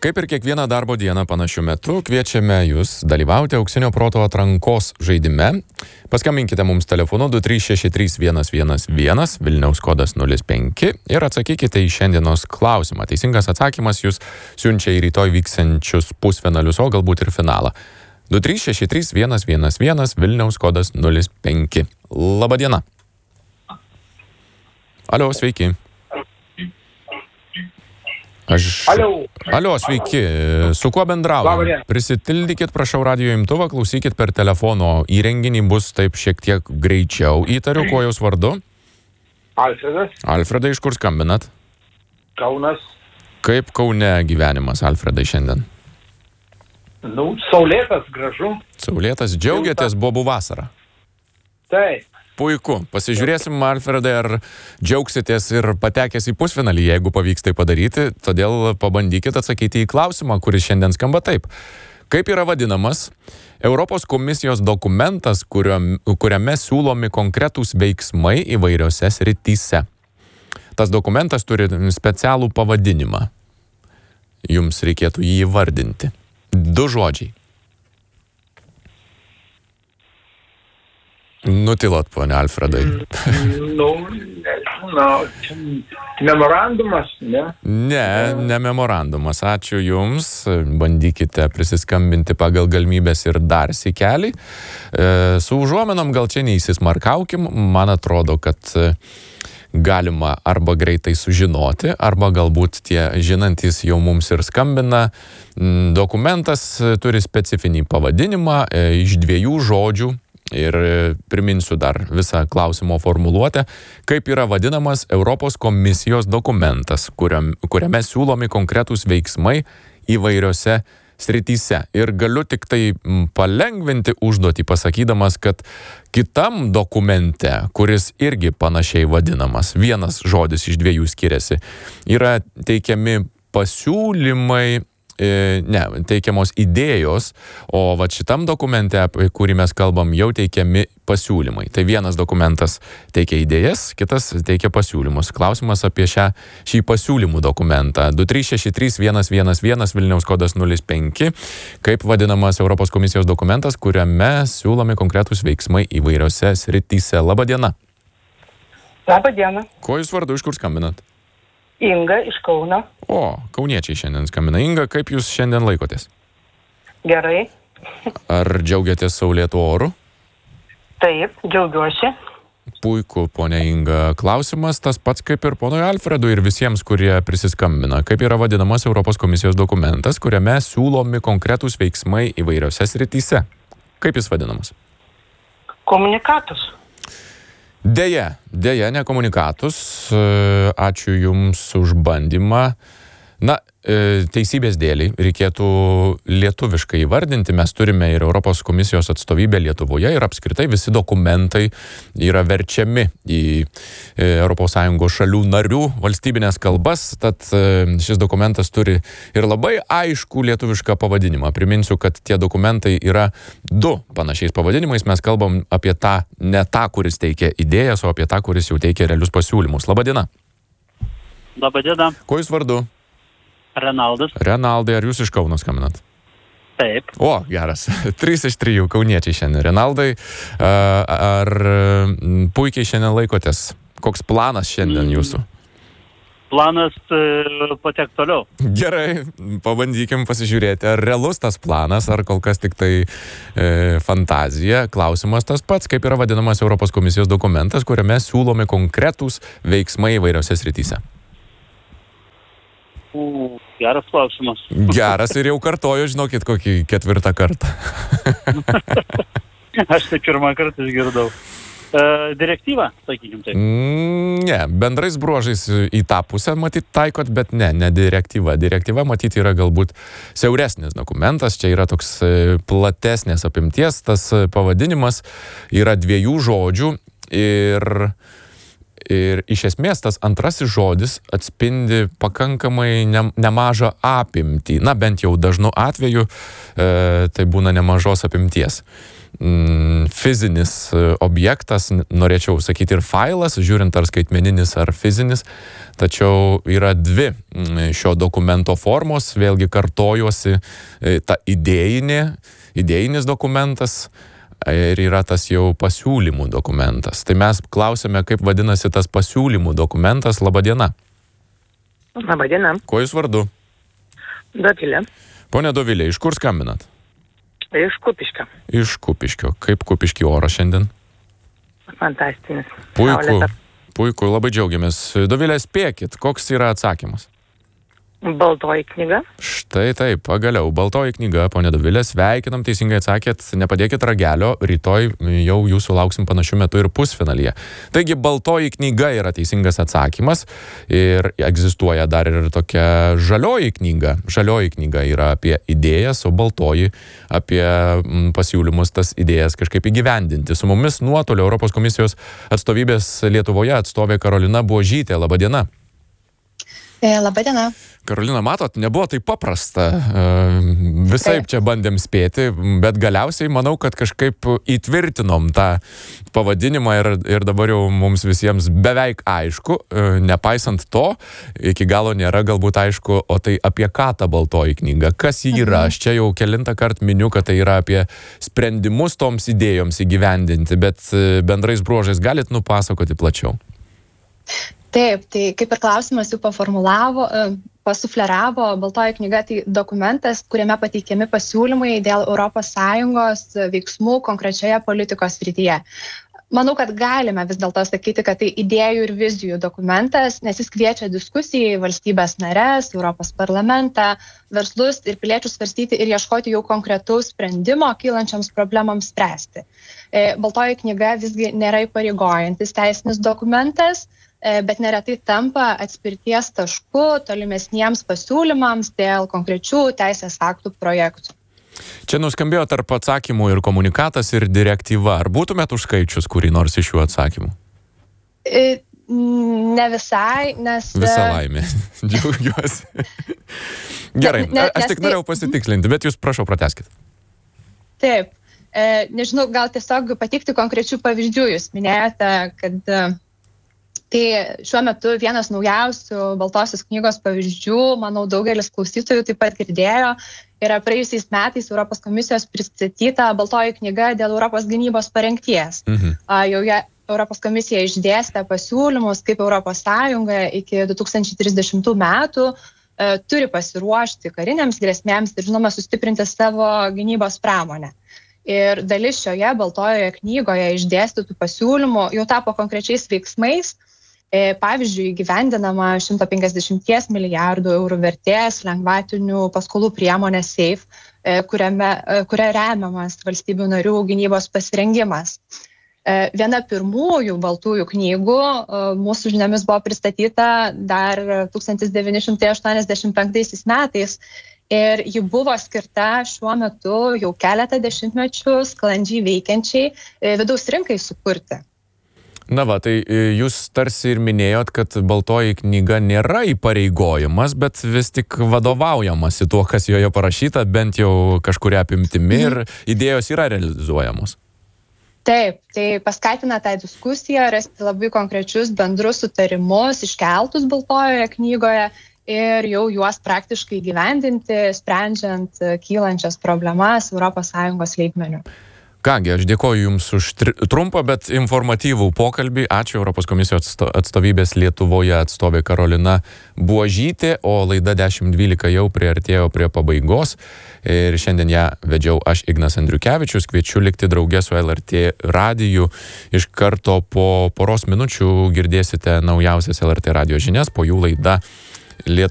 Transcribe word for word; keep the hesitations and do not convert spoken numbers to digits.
Kaip ir kiekvieną darbo dieną panašiu metu, kviečiame jūs dalyvauti auksinio proto atrankos žaidime. Paskambinkite mums telefonu du trys šeši trys vienas vienas vienas, Vilniaus kodas nulis penki ir atsakykite į šiandienos klausimą. Teisingas atsakymas jūs siunčia į rytoj vyksiančius pusfinalius, o galbūt ir finalą. du trys šeši trys vienas vienas vienas, Vilniaus kodas nulis penki. Labadiena. Alio, sveiki. Aš... Alio. Alio, sveiki. Su kuo bendraujam? Prisitildykit, prašau, radijo imtuvą, klausykit per telefono įrenginį, bus taip šiek tiek greičiau. Įtariu, kuo jūs vardu? Alfredas. Alfredai, iš kur skambinat? Kaunas. Kaip Kaune gyvenimas, Alfredai, šiandien? Nu, saulėtas, gražu. Saulėtas, džiaugiatės bobų vasarą? Taip. Puiku. Pasižiūrėsim, Alfredai, ar džiaugsitės ir patekęs į pusfinalį, jeigu pavyks tai padaryti. Todėl pabandykit atsakyti į klausimą, kuris šiandien skamba taip. Kaip yra vadinamas Europos komisijos dokumentas, kuriam, kuriame siūlomi konkretūs veiksmai įvairiose srityse? Tas dokumentas turi specialų pavadinimą. Jums reikėtų jį įvardinti. Du žodžiai. Nutilot, ponia Alfredai. Nu, nežinau, memorandumas, ne? Ne, ne memorandumas. Ačiū Jums. Bandykite prisiskambinti pagal galimybės ir dar sykelį. E, su užuomenom gal čia neįsismarkaukim. Man atrodo, kad galima arba greitai sužinoti, arba galbūt tie žinantys jau mums ir skambina. Dokumentas turi specifinį pavadinimą e, iš dviejų žodžių. Ir priminsiu dar visą klausimo formuluotę, kaip yra vadinamas Europos komisijos dokumentas, kuriam, kuriame siūlomi konkretūs veiksmai įvairiose srityse. Ir galiu tik tai palengvinti užduotį pasakydamas, kad kitam dokumente, kuris irgi panašiai vadinamas, vienas žodis iš dviejų skiriasi, yra teikiami pasiūlymai, ne, teikiamos idėjos, o va šitam dokumente, apie kurį mes kalbam, jau teikiami pasiūlymai. Tai vienas dokumentas teikia idėjas, kitas teikia pasiūlymus. Klausimas apie šią, šį pasiūlymų dokumentą. du trys šeši trys vienas vienas vienas, Vilniaus kodas nulis penki. Kaip vadinamas Europos komisijos dokumentas, kuriame siūlomi konkretūs veiksmai įvairiose srityse. Labadiena. Labadiena. Kuo jūs vardu, iš kur skambinat? Inga iš Kauno. O, kauniečiai šiandien skambina. Inga, kaip jūs šiandien laikotės? Gerai. Ar džiaugiatės saulėtų orų? Taip, džiaugiuosi. Puiku, ponia Inga. Klausimas tas pats kaip ir ponui Alfredui ir visiems, kurie prisiskambina. Kaip yra vadinamas Europos komisijos dokumentas, kuriame siūlomi konkretūs veiksmai įvairiose srityse? Kaip jis vadinamas? Komunikatus. Deja, deja, ne komunikatus. Ačiū Jums už bandymą. Na, teisybės dėliai reikėtų lietuviškai įvardinti. Mes turime ir Europos komisijos atstovybę Lietuvoje ir apskritai visi dokumentai yra verčiami į Europos Sąjungos šalių narių valstybinės kalbas. Tad šis dokumentas turi ir labai aiškų lietuvišką pavadinimą. Priminsiu, kad tie dokumentai yra du panašiais pavadinimais. Mes kalbam apie tą, ne tą, kuris teikia idėjas, o apie tą, kuris jau teikia realius pasiūlymus. Labadiena. Labadiena. Kuo jūs vardu? Renaldas. Renaldai, ar jūs iš Kauno skambinat? Taip. O, geras. Trys iš trijų kauniečiai šiandien. Renaldai, ar puikiai šiandien laikotės? Koks planas šiandien jūsų? Planas patek toliau. Gerai, pabandykim pasižiūrėti, ar realus tas planas, ar kol kas tik tai e, fantazija. Klausimas tas pats, kaip yra vadinamas Europos komisijos dokumentas, kuriame siūlomi konkretūs veiksmai įvairiose srityse. Geras klausimas. Geras ir jau kartoju, žinokit, kokį ketvirtą kartą. Aš tai pirmą kartą išgirdau. E, direktyva, sakykim taip. Mm, ne, bendrais bruožais į tą pusę matyt taikot, bet ne, ne direktyva. Direktyva matyt yra galbūt siauresnis dokumentas, čia yra toks platesnės apimties, tas pavadinimas yra dviejų žodžių ir Ir iš esmės tas antrasis žodis atspindi pakankamai ne, nemažą apimtį. Na, bent jau dažnu atveju e, tai būna nemažos apimties. Mm, fizinis objektas, norėčiau sakyti ir failas, žiūrint ar skaitmeninis ar fizinis, tačiau yra dvi šio dokumento formos, vėlgi kartojuosi, ta idėjinė, idėjinis dokumentas ir yra tas jau pasiūlymų dokumentas. Tai mes klausėme, kaip vadinasi tas pasiūlymų dokumentas. Labadiena. Labadiena. Kuo jūs vardu? Dovilė. Pone Dovilė, iš kur skambinat? Iš Kupiškio. Iš Kupiškio. Kaip Kupiškio oras šiandien? Fantastinis. Puiku, puiku, labai džiaugiamės. Dovilė, spėkit, koks yra atsakymas? Baltoji knyga. Štai taip, pagaliau, baltoji knyga, ponė Dovilė, sveikinam, teisingai atsakėt, nepadėkit ragelio, rytoj jau jūsų lauksim panašiu metu ir pusfinalyje. Taigi, baltoji knyga yra teisingas atsakymas ir egzistuoja dar ir tokia žalioji knyga. Žalioji knyga yra apie idėjas, o baltoji apie pasiūlymus tas idėjas kažkaip įgyvendinti. Su mumis nuotolio Europos komisijos atstovybės Lietuvoje atstovė Karolina Buožytė. Labadiena. Labadiena. Karolina, matot, nebuvo taip paprasta. Visai čia bandėm spėti, bet galiausiai manau, kad kažkaip įtvirtinom tą pavadinimą ir, ir dabar jau mums visiems beveik aišku. Nepaisant to, iki galo nėra galbūt aišku, o tai apie ką ta baltoji knyga, kas ji yra. Aš čia jau kelintą kartą miniu, kad tai yra apie sprendimus toms idėjoms įgyvendinti, bet bendrais bruožais galit nupasakoti plačiau. Taip, tai kaip ir klausimas jau paformulavo, pasufleravo, baltoji knyga tai dokumentas, kuriame pateikiami pasiūlymai dėl Europos Sąjungos veiksmų konkrečioje politikos srityje. Manau, kad galime vis dėlto sakyti, kad tai idėjų ir vizijų dokumentas, nes jis kviečia diskusijai valstybės nares, Europos parlamentą, verslus ir piliečius svarstyti ir ieškoti jau konkretaus sprendimo kylančioms problemams spręsti. Baltoji knyga visgi nėra įpareigojantis teisinis dokumentas, bet neretai tampa atspirties tašku tolimesniems pasiūlymams dėl konkrečių teisės aktų projektų. Čia nuskambėjo tarp atsakymų ir komunikatas, ir direktyva. Ar būtumėt užskaičius kurį nors iš šių atsakymų? Ne visai, nes... Visa laimė. Džiaugiuosi. Gerai, ne, ne, aš tik norėjau pasitikslinti, bet jūs prašau pratęskit. Taip. Nežinau, gal tiesiog pateikti konkrečių pavyzdžių. Jūs minėjote, kad... Tai šiuo metu vienas naujausių baltosios knygos pavyzdžių, manau, daugelis klausytojų taip pat girdėjo, yra praėjusiais metais Europos komisijos pristatyta baltoji knyga dėl Europos gynybos parengties. Mhm. Joje Europos komisija išdėstė pasiūlymus, kaip Europos Sąjunga iki du tūkstančiai trisdešimtų metų e, turi pasiruošti kariniams grėsmėms ir, žinoma, sustiprinti savo gynybos pramonę. Ir dalis šioje baltojoje knygoje išdėstytų pasiūlymų jau tapo konkrečiais veiksmais. Pavyzdžiui, įgyvendinama šimtas penkiasdešimt milijardų eurų vertės lengvatinių paskolų priemonė SAFE, kuriame, kuria remiamas valstybių narių gynybos pasirengimas. Viena pirmųjų baltųjų knygų mūsų žiniomis buvo pristatyta dar tūkstantis devyni šimtai aštuoniasdešimt penktaisiais metais ir ji buvo skirta šiuo metu jau keletą dešimtmečių sklandžiai veikiančiai vidaus rinkai sukurti. Na va, tai jūs tarsi ir minėjot, kad baltoji knyga nėra įpareigojimas, bet vis tik vadovaujamasi tuo, kas joje parašyta, bent jau kažkuria apimtimi ir idėjos yra realizuojamos. Taip, tai paskatina tą diskusiją, rasti labai konkrečius bendrus sutarimus, iškeltus baltojoje knygoje ir jau juos praktiškai gyvendinti, sprendžiant kylančias problemas Europos Sąjungos lygmeniu. Kągi, aš dėkoju Jums už trumpą, bet informatyvų pokalbį. Ačiū Europos komisijos atstovybės Lietuvoje atstovė Karolina Buožytė, o laida dešimt dvylika jau priartėjo prie pabaigos. Ir šiandien ją vedžiau aš, Ignas Andriukevičius. Kviečiu likti drauge su L R T radiju. Iš karto po poros minučių girdėsite naujausias L R T radijo žinias, po jų laida Lietuvoje.